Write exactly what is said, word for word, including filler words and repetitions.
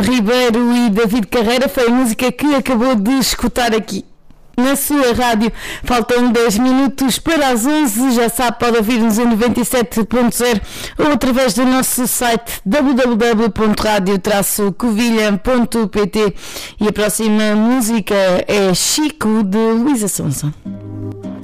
Ribeiro e David Carreira foi a música que acabou de escutar aqui na sua rádio. Faltam dez minutos para as onze, já sabe, pode ouvir-nos em noventa e sete ponto zero ou através do nosso site w w w ponto radio traço covilhã ponto p t. E a próxima música é Chico, de Luísa Sonza.